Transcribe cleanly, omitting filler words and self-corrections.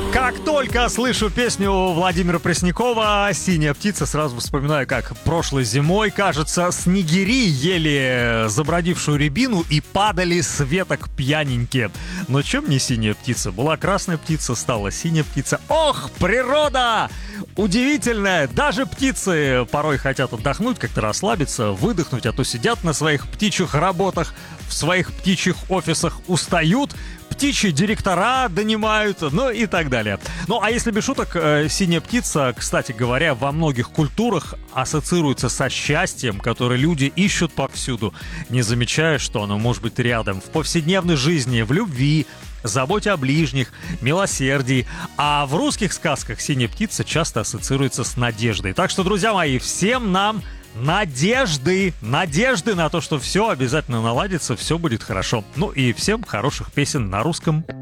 Как только слышу песню Владимира Преснякова «Синяя птица», сразу вспоминаю, как прошлой зимой, кажется, снегири ели забродившую рябину и падали с веток пьяненькие. Но чем не синяя птица? Была красная птица, стала синяя птица. Ох, природа! Удивительная! Даже птицы порой хотят отдохнуть, как-то расслабиться, выдохнуть, а то сидят на своих птичьих работах, в своих птичьих офисах устают, птичьи директора донимают, ну и так далее. Ну, а если без шуток, синяя птица, кстати говоря, во многих культурах ассоциируется со счастьем, которое люди ищут повсюду, не замечая, что оно может быть рядом в повседневной жизни, в любви, заботе о ближних, милосердии. А в русских сказках синяя птица часто ассоциируется с надеждой. Так что, друзья мои, всем нам надежды на то, что все обязательно наладится, все будет хорошо. Ну и всем хороших песен на русском.